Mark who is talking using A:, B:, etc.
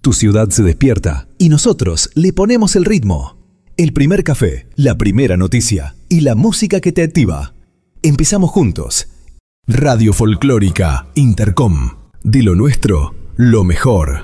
A: Tu ciudad se despierta y nosotros le ponemos el ritmo. El primer café, la primera noticia y la música que te activa. Empezamos juntos. Radio Folclórica Intercom. De lo nuestro, lo mejor.